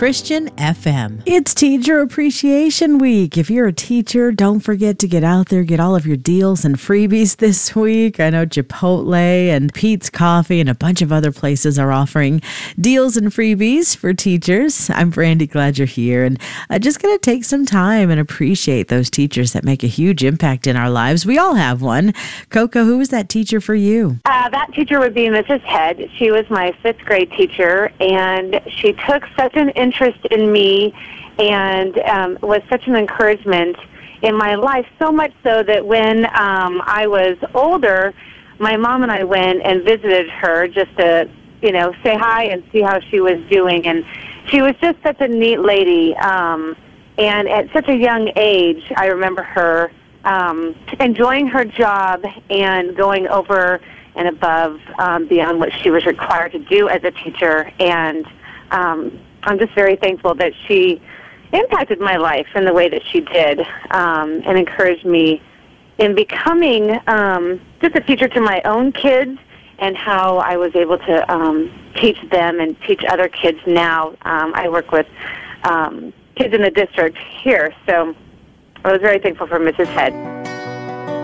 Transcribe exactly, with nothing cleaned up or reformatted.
Christian F M. It's Teacher Appreciation Week. If you're a teacher, don't forget to get out there, get all of your deals and freebies this week. I know Chipotle and Pete's Coffee and a bunch of other places are offering deals and freebies for teachers. I'm Brandy, glad you're here. And I'm just going to take some time and appreciate those teachers that make a huge impact in our lives. We all have one. Coco, who was that teacher for you? Uh, that teacher would be Missus Head. She was my fifth grade teacher, and she took such an interest in me and um, was such an encouragement in my life, so much so that when um, I was older, my mom and I went and visited her just to, you know, say hi and see how she was doing. And she was just such a neat lady. Um, and at such a young age, I remember her um, enjoying her job and going over and above um, beyond what she was required to do as a teacher. And um, I'm just very thankful that she impacted my life in the way that she did um, and encouraged me in becoming um, just a teacher to my own kids and how I was able to um, teach them and teach other kids now. Um, I work with um, kids in the district here, so I was very thankful for Missus Head.